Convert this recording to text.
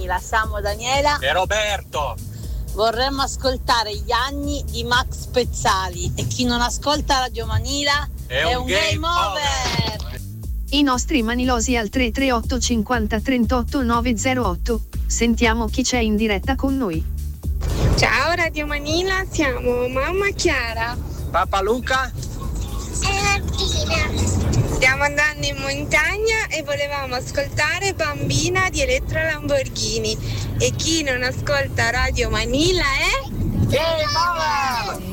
Manila. Siamo Daniela e Roberto. Vorremmo ascoltare Gli anni di Max Pezzali e chi non ascolta Radio Manila è un game over. I nostri manilosi al 338 50 38 908. Sentiamo chi c'è in diretta con noi. Ciao Radio Manila, siamo mamma Chiara, Papà Luca e Martina. Stiamo andando in montagna e volevamo ascoltare Bambina di Elettra Lamborghini. E chi non ascolta Radio Manila è... Game over!